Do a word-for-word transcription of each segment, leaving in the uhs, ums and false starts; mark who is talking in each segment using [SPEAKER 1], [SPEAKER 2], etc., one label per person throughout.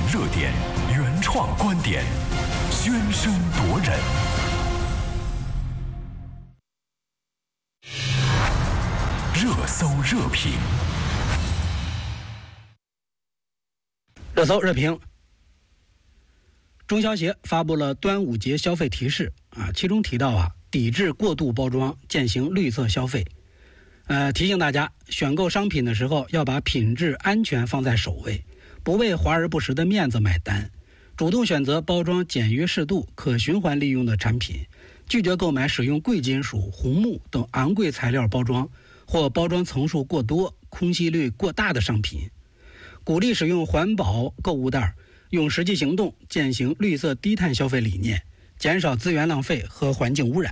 [SPEAKER 1] 热点，原创观点，喧声夺人。热搜热评，
[SPEAKER 2] 热搜热评。中消协发布了端午节消费提示啊，其中提到啊，抵制过度包装，践行绿色消费。呃，提醒大家选购商品的时候要把品质安全放在首位，不为华而不实的面子买单，主动选择包装简约适度、可循环利用的产品，拒绝购买使用贵金属、红木等昂贵材料包装或包装层数过多、空隙率过大的商品，鼓励使用环保购物袋，用实际行动践行绿色低碳消费理念，减少资源浪费和环境污染。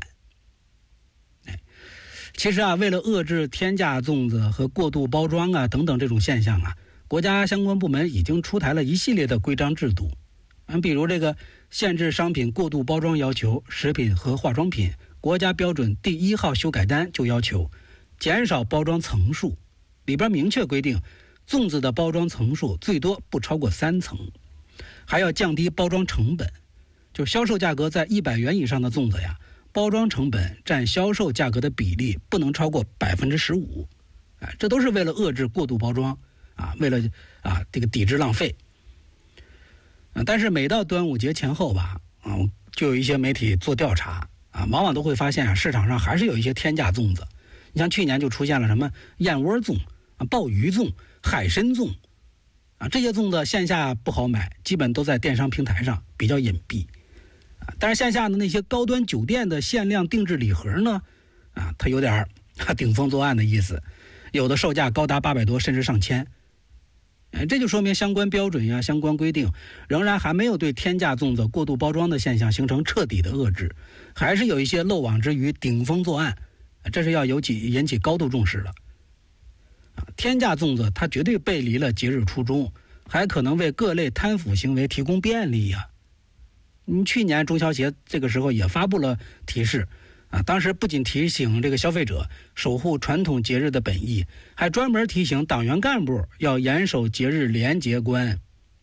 [SPEAKER 2] 其实啊，为了遏制天价粽子和过度包装啊等等这种现象啊，国家相关部门已经出台了一系列的规章制度。嗯，比如这个限制商品过度包装要求，食品和化妆品国家标准第一号修改单就要求减少包装层数，里边明确规定，粽子的包装层数最多不超过三层，还要降低包装成本，就销售价格在一百元以上的粽子呀，包装成本占销售价格的比例不能超过百分之十五，啊，这都是为了遏制过度包装啊，为了啊这个抵制浪费。啊，但是每到端午节前后吧，啊，就有一些媒体做调查啊，往往都会发现啊，市场上还是有一些天价粽子。你像去年就出现了什么燕窝粽啊、鲍鱼粽、海参粽啊，这些粽子线下不好买，基本都在电商平台上比较隐蔽。但是线下的那些高端酒店的限量定制礼盒呢，啊，它有点顶风作案的意思，有的售价高达八百多，甚至上千。哎，这就说明相关标准呀、相关规定仍然还没有对天价粽子过度包装的现象形成彻底的遏制，还是有一些漏网之鱼顶风作案，这是要有起引起高度重视的。啊，天价粽子它绝对背离了节日初衷，还可能为各类贪腐行为提供便利呀。嗯，去年中消协这个时候也发布了提示啊，当时不仅提醒这个消费者守护传统节日的本意，还专门提醒党员干部要严守节日廉洁观。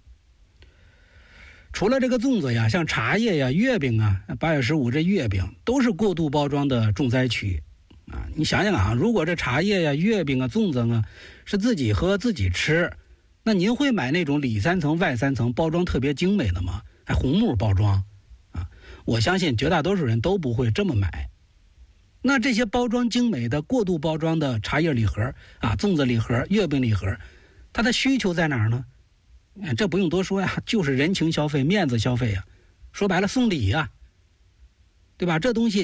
[SPEAKER 2] 除了这个粽子呀，像茶叶呀、月饼啊，八月十五这月饼都是过度包装的重灾区啊！你想想啊，如果这茶叶呀、月饼啊、粽子啊是自己喝自己吃，那您会买那种里三层外三层包装特别精美的吗？还红木包装啊，我相信绝大多数人都不会这么买。那这些包装精美的过度包装的茶叶礼盒啊、粽子礼盒、月饼礼盒，它的需求在哪儿呢？这不用多说呀，就是人情消费、面子消费呀，说白了送礼呀，对吧？这东西